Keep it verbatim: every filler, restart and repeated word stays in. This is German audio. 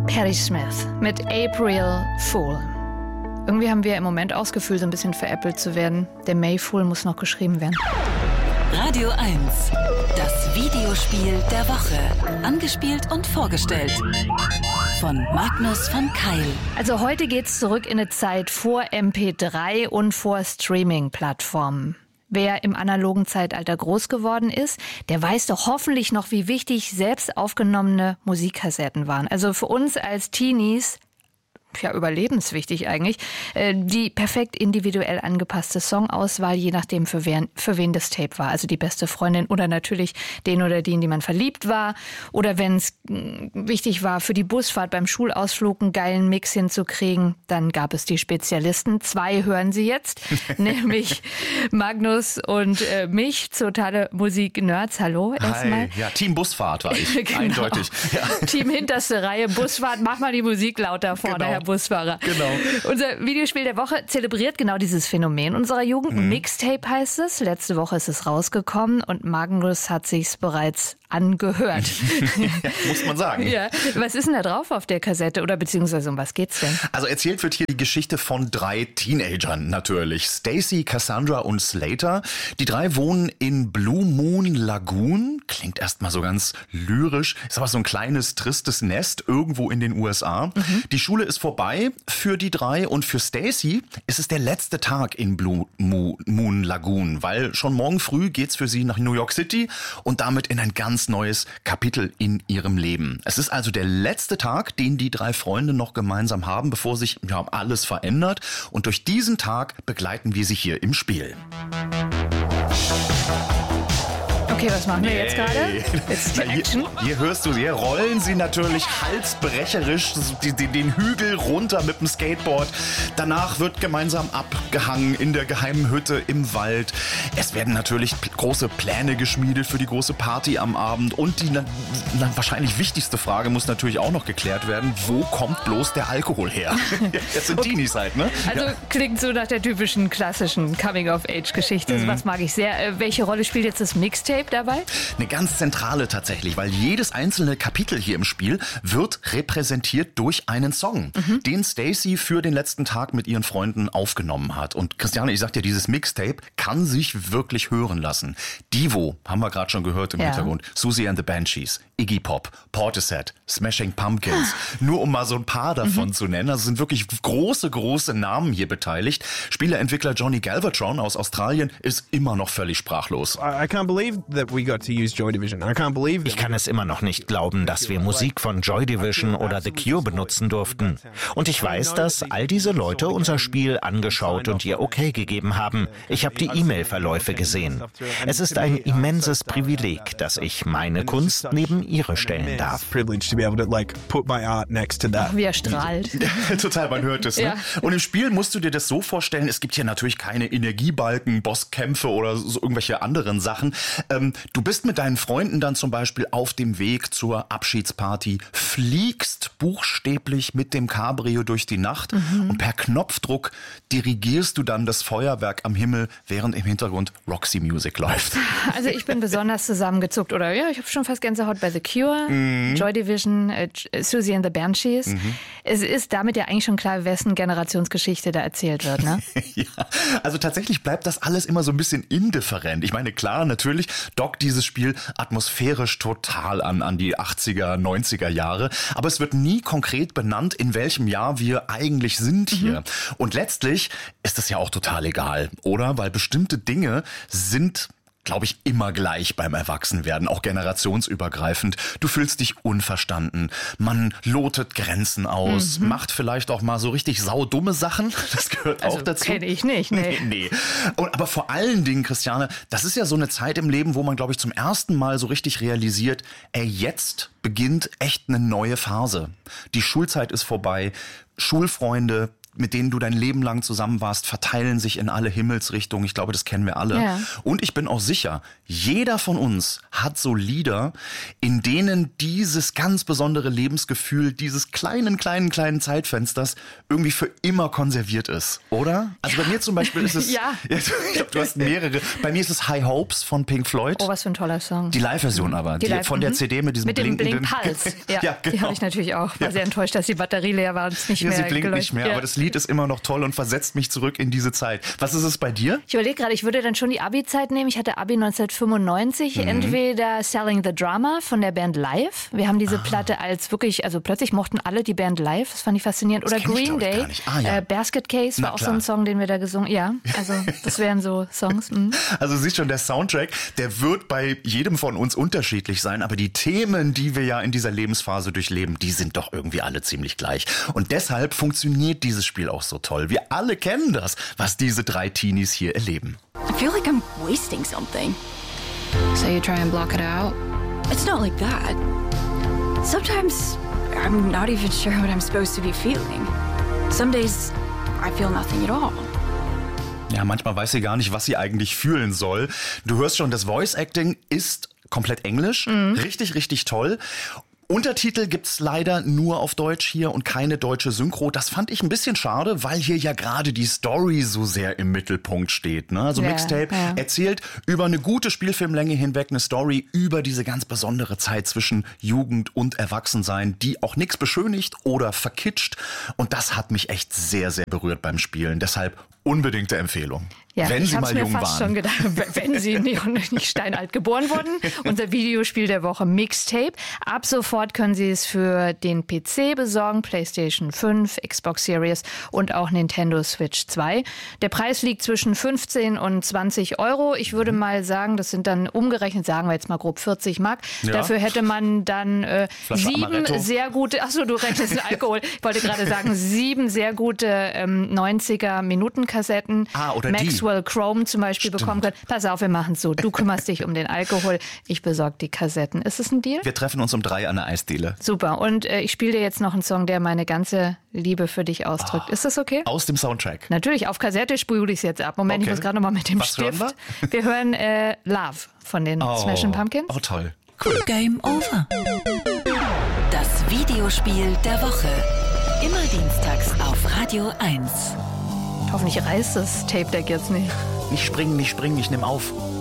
Patti Smith mit April Fool. Irgendwie haben wir im Moment auch das Gefühl, so ein bisschen veräppelt zu werden. Der May Fool muss noch geschrieben werden. Radio eins, das Videospiel der Woche. Angespielt und vorgestellt von Magnus von Keil. Also heute geht's zurück in eine Zeit vor M P drei und vor Streaming-Plattformen. Wer im analogen Zeitalter groß geworden ist, der weiß doch hoffentlich noch, wie wichtig selbst aufgenommene Musikkassetten waren. Also für uns als Teenies, ja, überlebenswichtig eigentlich, die perfekt individuell angepasste Songauswahl, je nachdem für wen, für wen das Tape war. Also die beste Freundin oder natürlich den oder die, in die man verliebt war. Oder wenn es wichtig war, für die Busfahrt beim Schulausflug einen geilen Mix hinzukriegen, dann gab es die Spezialisten. Zwei hören Sie jetzt, nämlich Magnus und äh, mich, totale Musik-Nerds. Hallo erstmal. Hi, ja, Team Busfahrt war ich, genau. Eindeutig. Ja. Team hinterste Reihe, Busfahrt, mach mal die Musik lauter vorne, Genau. Herr Busfahrer. Genau. Unser Videospiel der Woche zelebriert genau dieses Phänomen unserer Jugend. Mhm. Mixtape heißt es. Letzte Woche ist es rausgekommen und Magnus hat sich's bereits angehört. Ja, muss man sagen. Ja. Was ist denn da drauf auf der Kassette oder beziehungsweise um was geht's denn? Also erzählt wird hier die Geschichte von drei Teenagern natürlich. Stacy, Cassandra und Slater. Die drei wohnen in Blue Moon Lagoon. Klingt erstmal so ganz lyrisch. Ist aber so ein kleines, tristes Nest irgendwo in den U S A. Mhm. Die Schule ist vorbei für die drei und für Stacy ist es der letzte Tag in Blue Moon Lagoon, weil schon morgen früh geht's für sie nach New York City und damit in ein ganz neues Kapitel in ihrem Leben. Es ist also der letzte Tag, den die drei Freunde noch gemeinsam haben, bevor sich ja, alles verändert. Und durch diesen Tag begleiten wir sie hier im Spiel. Okay, was machen wir jetzt gerade? Jetzt Na, hier, hier hörst du, hier rollen sie natürlich halsbrecherisch die, die, den Hügel runter mit dem Skateboard. Danach wird gemeinsam abgehangen in der geheimen Hütte im Wald. Es werden natürlich große Pläne geschmiedet für die große Party am Abend. Und die na, na, wahrscheinlich wichtigste Frage muss natürlich auch noch geklärt werden. Wo kommt bloß der Alkohol her? Das sind Teenies halt, ne? Also ja. Klingt so nach der typischen klassischen Coming-of-Age-Geschichte. Mhm. Was mag ich sehr. Äh, welche Rolle spielt jetzt das Mixtape dabei? Eine ganz zentrale tatsächlich, weil jedes einzelne Kapitel hier im Spiel wird repräsentiert durch einen Song, mhm. den Stacy für den letzten Tag mit ihren Freunden aufgenommen hat. Und Christiane, ich sag dir, dieses Mixtape kann sich wirklich hören lassen. Devo, haben wir gerade schon gehört im ja. Hintergrund, Susie and the Banshees, Iggy Pop, Portishead, Smashing Pumpkins, nur um mal so ein paar davon mhm. zu nennen. Also sind wirklich große, große Namen hier beteiligt. Spieleentwickler Johnny Galvatron aus Australien ist immer noch völlig sprachlos. I can't believe that we got to use Joy Division. I can't believe ich kann es immer noch nicht glauben, dass wir Musik von Joy Division oder The Cure benutzen durften. Und ich weiß, dass all diese Leute unser Spiel angeschaut und ihr Okay gegeben haben. Ich habe die E-Mail-Verläufe gesehen. Es ist ein immenses Privileg, dass ich meine Kunst neben ihre stellen darf. Ach, wie er strahlt. Total, man hört es. Ne? Ja. Und im Spiel musst du dir das so vorstellen, es gibt hier natürlich keine Energiebalken, Bosskämpfe oder so irgendwelche anderen Sachen. Ähm, du bist mit deinen Freunden dann zum Beispiel auf dem Weg zur Abschiedsparty, fliegst buchstäblich mit dem Cabrio durch die Nacht mhm. und per Knopfdruck dirigierst du dann das Feuerwerk am Himmel, während im Hintergrund Roxy Music läuft. Also ich bin besonders zusammengezuckt oder ja, ich habe schon fast Gänsehaut bei The Cure, mhm. Joy Division, äh, Susie and the Banshees. Mhm. Es ist damit ja eigentlich schon klar, wessen Generationsgeschichte da erzählt wird, ne? Ja, also tatsächlich bleibt das alles immer so ein bisschen indifferent. Ich meine, klar, natürlich dockt dieses Spiel atmosphärisch total an, an die achtziger, neunziger Jahre. Aber es wird nie konkret benannt, in welchem Jahr wir eigentlich sind hier. Mhm. Und letztlich ist es ja auch total egal, oder? Weil bestimmte Dinge sind, glaube ich, immer gleich beim Erwachsenwerden, auch generationsübergreifend. Du fühlst dich unverstanden, man lotet Grenzen aus, mhm. macht vielleicht auch mal so richtig saudumme Sachen, das gehört also, auch dazu. Kenne ich nicht, nee. nee, nee. Und, aber vor allen Dingen, Christiane, das ist ja so eine Zeit im Leben, wo man, glaube ich, zum ersten Mal so richtig realisiert, ey, jetzt beginnt echt eine neue Phase. Die Schulzeit ist vorbei, Schulfreunde, mit denen du dein Leben lang zusammen warst, verteilen sich in alle Himmelsrichtungen. Ich glaube, das kennen wir alle. Ja. Und ich bin auch sicher, jeder von uns hat so Lieder, in denen dieses ganz besondere Lebensgefühl dieses kleinen, kleinen, kleinen Zeitfensters irgendwie für immer konserviert ist, oder? Also ja. bei mir zum Beispiel ist es, ja. ich glaube, du hast mehrere. Bei mir ist es High Hopes von Pink Floyd. Oh, was für ein toller Song. Die Live-Version aber, die, die Live- von der C D mit diesem mit dem blinkenden... Blinkpuls. Ja, ja, genau. Die habe ich natürlich auch. War ja. sehr enttäuscht, dass die Batterie leer war und es nicht ja, mehr sie blinkt geleuchtet. nicht mehr, ja. aber das Lied ist immer noch toll und versetzt mich zurück in diese Zeit. Was ist es bei dir? Ich überlege gerade, ich würde dann schon die Abi-Zeit nehmen. Ich hatte Abi neunzehnhundertfünfundneunzig. Mhm. Entweder Selling the Drama von der Band Live. Wir haben diese ah. Platte als wirklich, also plötzlich mochten alle die Band Live. Das fand ich faszinierend. Oder Green ich, Day. Ah, ja. äh, Basket Case war Na, auch klar. so ein Song, den wir da gesungen haben. Ja, also das wären so Songs. Mhm. Also siehst schon, der Soundtrack, der wird bei jedem von uns unterschiedlich sein. Aber die Themen, die wir ja in dieser Lebensphase durchleben, die sind doch irgendwie alle ziemlich gleich. Und deshalb funktioniert dieses Spiel auch so toll. Wir alle kennen das, was diese drei Teenies hier erleben. I feel like I'm wasting something. So you try and block it out? It's not like that. Sometimes I'm not even sure what I'm supposed to be feeling. Some days I feel nothing at all. Ja, manchmal weiß sie gar nicht, was sie eigentlich fühlen soll. Du hörst schon, das Voice Acting ist komplett Englisch. Mhm. Richtig, richtig toll. Untertitel gibt's leider nur auf Deutsch hier und keine deutsche Synchro. Das fand ich ein bisschen schade, weil hier ja gerade die Story so sehr im Mittelpunkt steht. Ne? Also ja, Mixtape ja. erzählt über eine gute Spielfilmlänge hinweg eine Story über diese ganz besondere Zeit zwischen Jugend und Erwachsensein, die auch nichts beschönigt oder verkitscht. Und das hat mich echt sehr, sehr berührt beim Spielen. Deshalb unbedingte Empfehlung. Ja, wenn ich Sie mal mir jung fast waren. Schon gedacht, wenn Sie nicht, nicht steinalt geboren wurden. Unser Videospiel der Woche Mixtape. Ab sofort können Sie es für den P C besorgen, PlayStation fünf, Xbox Series und auch Nintendo Switch zwei. Der Preis liegt zwischen fünfzehn und zwanzig Euro. Ich würde mal sagen, das sind dann umgerechnet, sagen wir jetzt mal grob vierzig Mark. Ja. Dafür hätte man dann äh, sieben Amaretto. sehr gute, achso, du rechnest den Alkohol. Ich wollte gerade sagen, sieben sehr gute ähm, neunziger-Minuten-Kassetten. Ah, oder Max die. Maxwell Chrome zum Beispiel Stimmt. bekommen können. Pass auf, wir machen es so. Du kümmerst dich um den Alkohol, ich besorge die Kassetten. Ist es ein Deal? Wir treffen uns um drei an der Eisdiele. Super. Und äh, ich spiele dir jetzt noch einen Song, der meine ganze Liebe für dich ausdrückt. Oh, ist das okay? Aus dem Soundtrack. Natürlich, auf Kassette spule ich es jetzt ab. Moment, okay. Ich muss gerade noch mal mit dem Was Stift. Hören wir? wir hören äh, Love von den oh. Smashing Pumpkins. Oh, toll. Cool. Game over. Das Videospiel der Woche. Immer dienstags auf Radio eins. Hoffentlich reißt das Tape Deck jetzt nicht. Nicht springen, nicht springen, ich nehme auf.